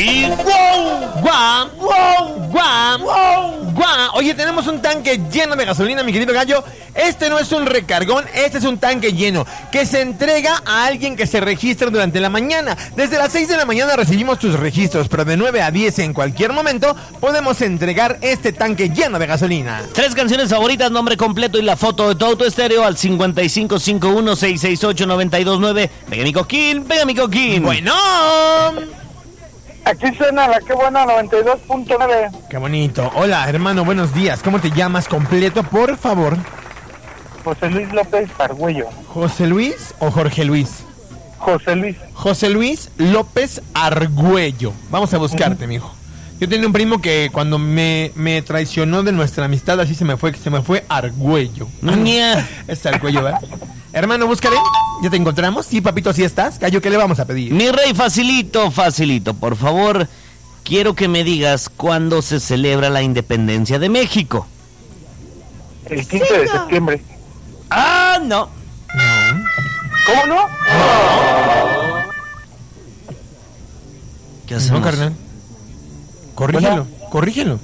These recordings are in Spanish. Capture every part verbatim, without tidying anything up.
y... ¡Wow! ¡Guau! ¡Wow! ¡Guau! ¡Wow! ¡Guau! Oye, tenemos un tanque lleno de gasolina, mi querido gallo. Este no es un recargón, este es un tanque lleno que se entrega a alguien que se registra durante la mañana. Desde las seis de la mañana recibimos tus registros, pero de nueve a diez en cualquier momento podemos entregar este tanque lleno de gasolina. Tres canciones favoritas, nombre completo y la foto de tu auto estéreo al cincuenta y cinco cincuenta y uno, seiscientos sesenta y ocho, noventa y dos nueve. Venga, mi coquín, venga, mi coquín. Bueno. Aquí suena la que buena noventa y dos punto nueve. Qué bonito. Hola, hermano, buenos días. ¿Cómo te llamas completo, por favor? José Luis López Argüello. ¿José Luis o Jorge Luis? José Luis. José Luis López Argüello. Vamos a buscarte, uh-huh. mijo. Yo tenía un primo que cuando me, me traicionó de nuestra amistad, así se me fue, se me fue Argüello. Yeah. Es Argüello, ¿verdad? Hermano, búscale. ¿Ya te encontramos? Sí, papito, ¿sí estás? Gallo, ¿qué le vamos a pedir? Mi rey, facilito, facilito. Por favor, quiero que me digas cuándo se celebra la independencia de México. El quince sí, de no. septiembre. ¡Ah, no! No. ¿Cómo no? no. ¿Qué hacemos? No, carnal. Corrígelo, bueno. corrígelo.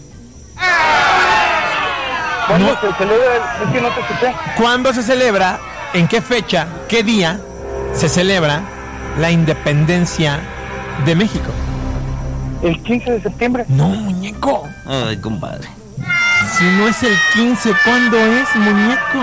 ¿Cuándo no. se celebra? Es que no te escuché. ¿Cuándo se celebra? ¿En qué fecha? ¿Qué día se celebra la independencia de México? El quince de septiembre. No, muñeco. Ay, compadre. Si no es el quince, ¿cuándo es, muñeco?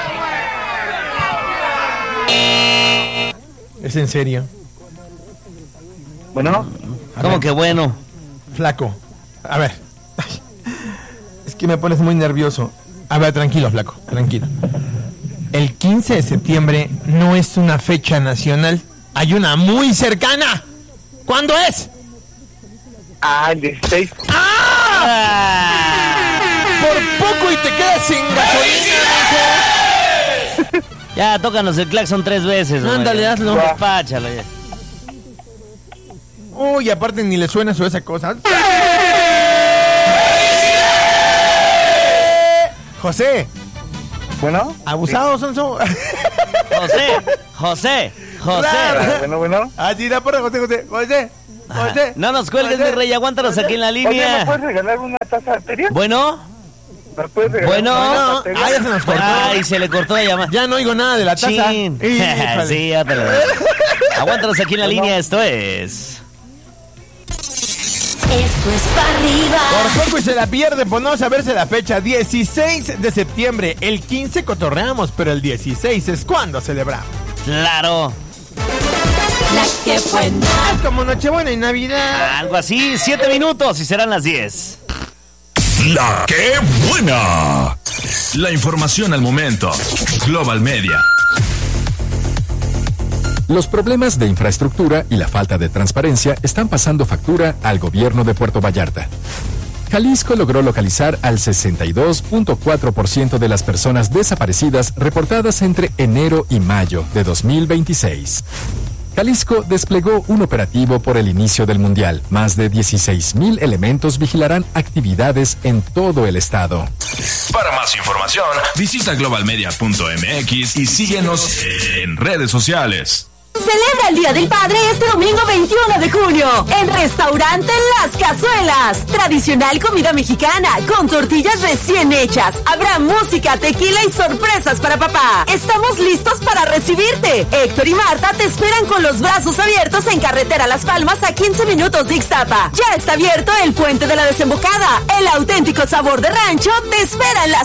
¿Es en serio? Bueno. ¿Cómo que bueno? Flaco, a ver. Es que me pones muy nervioso. A ver, tranquilo, flaco, tranquilo. El quince de septiembre no es una fecha nacional. Hay una muy cercana. ¿Cuándo es? Ah, el dieciséis. ¡Ah! Por poco y te quedas sin gasolina, hijo. Ya, tócanos el claxon tres veces. Ándale, hazlo. Despáchalo ya. Uy, aparte ni le suena eso esa cosa. José. Bueno. Abusado, Sonso. José, José, José. Bueno, bueno. Ah, sí, da por José, José, José. José. No nos cuelgues, mi rey, aguántanos aquí en la línea. Oye, ¿me puedes regalar una taza arterial? Bueno. ¿Me puedes regalar bueno. una taza arterial? Ah, ya se nos cortó. Ay, se le cortó la llamada. Ya no oigo nada de la taza. Chin. Sí, ya te lo doy. Aguántanos aquí en la línea, esto es... Esto es para arriba. Por poco y se la pierde por no saberse la fecha. dieciséis de septiembre. El quince cotorreamos, pero el dieciséis es cuando celebramos. Claro. La que buena. Es como Nochebuena y Navidad. Algo así, siete minutos y serán las diez. La que buena. La información al momento. Global Media. Los problemas de infraestructura y la falta de transparencia están pasando factura al gobierno de Puerto Vallarta. Jalisco logró localizar al sesenta y dos punto cuatro por ciento de las personas desaparecidas reportadas entre enero y mayo de dos mil veintiséis. Jalisco desplegó un operativo por el inicio del Mundial. Más de dieciséis mil elementos vigilarán actividades en todo el estado. Para más información, visita global media punto m x y síguenos en redes sociales. Celebra el Día del Padre este domingo veintiuno de junio en Restaurante Las Cazuelas. Tradicional comida mexicana con tortillas recién hechas. Habrá música, tequila y sorpresas para papá. Estamos listos para recibirte. Héctor y Marta te esperan con los brazos abiertos en Carretera Las Palmas a quince minutos de Ixtapa. Ya está abierto el Puente de la Desembocada. El auténtico sabor de rancho te espera en las